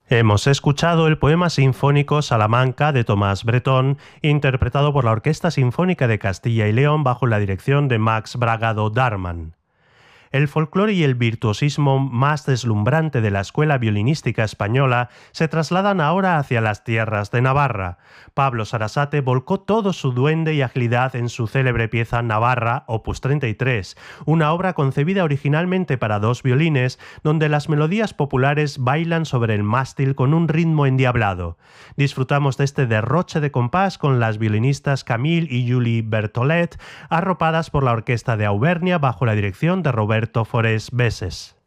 Hemos escuchado el poema sinfónico Salamanca de Tomás Bretón, interpretado por la Orquesta Sinfónica de Castilla y León bajo la dirección de Max Bragado Darman. El folclore y el virtuosismo más deslumbrante de la escuela violinística española se trasladan ahora hacia las tierras de Navarra. Pablo Sarasate volcó todo su duende y agilidad en su célebre pieza Navarra, opus 33, una obra concebida originalmente para dos violines, donde las melodías populares bailan sobre el mástil con un ritmo endiablado. Disfrutamos de este derroche de compás con las violinistas Camille y Julie Berthollet, arropadas por la Orquesta de Auvernia bajo la dirección de Roberto Forés Besses.